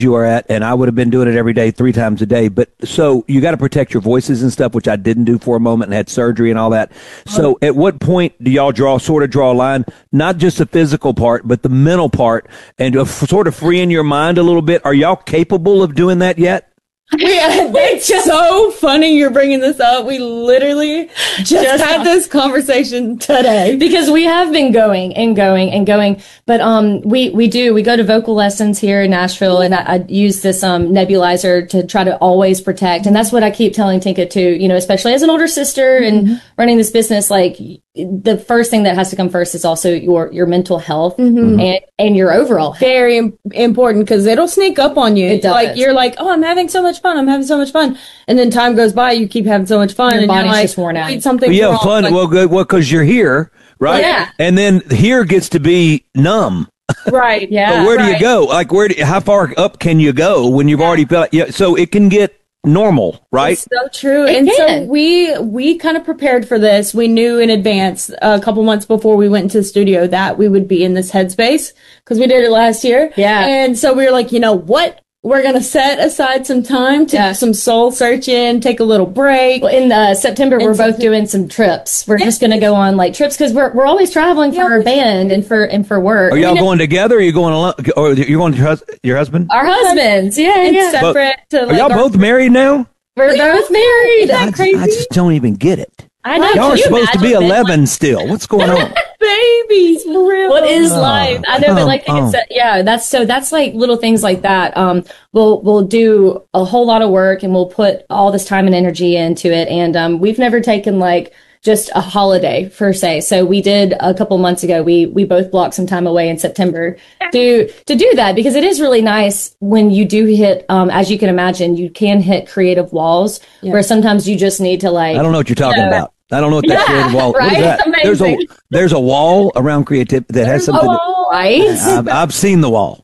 you are at, and I would have been doing it every day, 3 times a day. But so you got to protect your voices and stuff, which I didn't do for a moment and had surgery and all that. So at what point do y'all sort of draw a line, not just the physical part, but the mental part, and sort of freeing your mind a little bit? Are y'all capable of doing that yet? It's so funny you're bringing this up. We literally just had this conversation today because we have been going and going and going. But we go to vocal lessons here in Nashville, and I use this nebulizer to try to always protect. And that's what I keep telling Tinka too. You know, especially as an older sister and running this business, like the first thing that has to come first is also your mental health and your overall health. Very important, because it'll sneak up on you. It does. Like you're like, oh, I'm having so much fun. I'm having so much fun. And then time goes by, you keep having so much fun. Your and body's you're like, just worn out. wait, something's Yeah, wrong. fun. Like, Well, good. Well, because you're here, right? Yeah. And then here gets to be numb. right. Yeah. So where do you go? Like, how far up can you go when you've already felt? Yeah. So it can get normal, right? It's so true. It and can. so we kind of prepared for this. We knew in advance, a couple months before we went into the studio, that we would be in this headspace because we did it last year. Yeah. And so we were like, you know what? We're going to set aside some time to do some soul searching, take a little break. Well, in September, we're both doing some trips. We're just going to go on like trips because we're always traveling for our band and for work. Are y'all going together? Or are you going alone? Or you're going to your husband? Our husbands, yeah. Separate to Are y'all both married now? We're both married. Isn't that crazy? I just don't even get it. I know. Y'all Can are you supposed to be imagine, 11 still. What's going on? Babies, for real. What is life? I know, but like, that's like little things like that. We'll do a whole lot of work and we'll put all this time and energy into it. And, we've never taken like just a holiday per se. So we did a couple months ago. We both blocked some time away in September to do that, because it is really nice when you do hit, as you can imagine, you can hit creative walls where sometimes you just need to like, I don't know what you're talking about. I don't know what that creative wall. Right? What is that? There's a wall around creativity that has something. Right? I've seen the wall.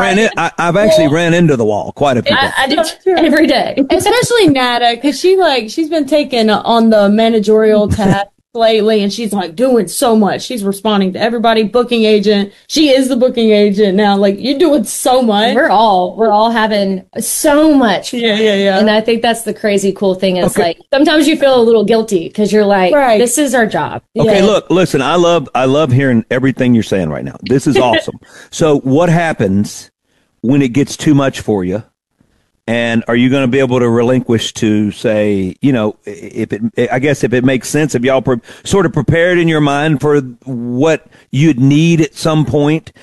I've actually ran into the wall quite a few times. I do every day. Especially Nada, because she's been taken on the managerial task lately, and she's like doing so much. She's responding to everybody, booking agent. She is the booking agent now. Like, you're doing so much. We're all having so much fun. Yeah. And I think that's the crazy cool thing is like sometimes you feel a little guilty because you're like, this is our job. Okay, look, listen, I love hearing everything you're saying right now. This is awesome. So what happens when it gets too much for you? And are you going to be able to relinquish to say, you know, if it makes sense, if y'all sort of prepared in your mind for what you'd need at some point,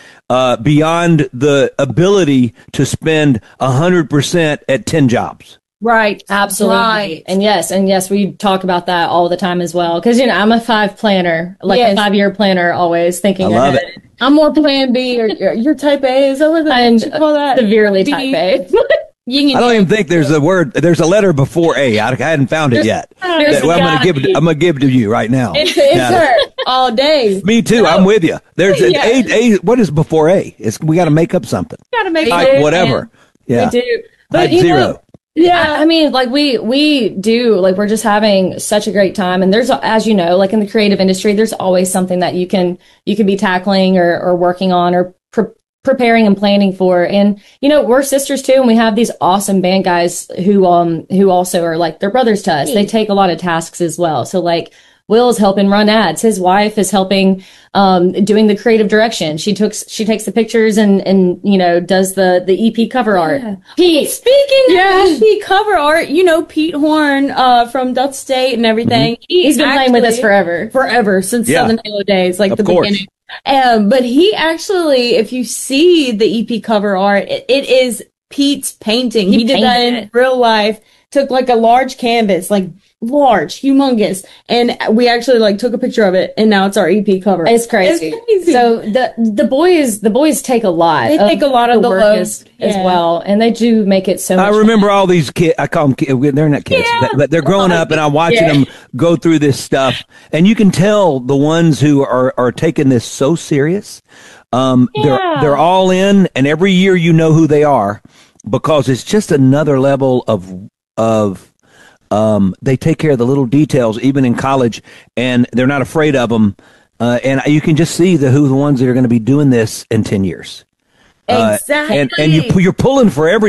beyond the ability to spend 100% at 10 jobs? Right. Absolutely. Right. And yes, we talk about that all the time as well. Cause I'm a 5 planner, like a 5-year planner, always thinking I love ahead. it. I'm more plan B, or you're type A. Is that what you call that? Severely type A. I don't even think there's a letter before A. I hadn't found it yet. I'm going to give it to you right now. It's her all day. Me too. I'm with you. There's an A. What is before A? We got to make up something. Got to make Type whatever. Yeah. We do. But type 0. Yeah. I mean, like we do, like we're just having such a great time. And there's, as you know, like in the creative industry, there's always something that you can be tackling or working on or preparing and planning for. And, we're sisters too. And we have these awesome band guys who also are like, they're brothers to us. They take a lot of tasks as well. So like Will's helping run ads. His wife is helping, doing the creative direction. She takes the pictures and does the EP cover art. Pete, speaking of EP cover art, Pete Horn, from Duff State and everything. Mm-hmm. He's been playing with us forever since Southern Halo days, like the course. beginning. But he actually, if you see the EP cover art, it is Pete's painting. He did that in real life. Took like a large canvas, like large, humongous, and we actually like took a picture of it, and now it's our EP cover. It's crazy. So the boys take a lot. They take a lot of the work load as well, and they do make it so much. I remember all these kids. I call them kids. They're not kids, but they're growing up, and I'm watching them go through this stuff, and you can tell the ones who are taking this so serious. They're all in, and every year you know who they are, because it's just another level of they take care of the little details even in college, and they're not afraid of them, and you can just see who the ones that are going to be doing this in 10 years. Exactly. And you're pulling for every